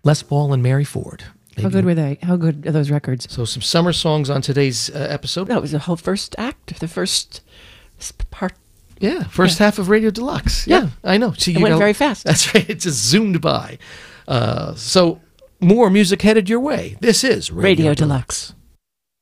Les Paul and Mary Ford. How good were they? How good are those records? So some summer songs on today's episode. That was the whole first act, the first part. Yeah, first half of Radio Deluxe. Yeah, I know. See, it went very fast. That's right. It just zoomed by. So more music headed your way. This is Radio Deluxe.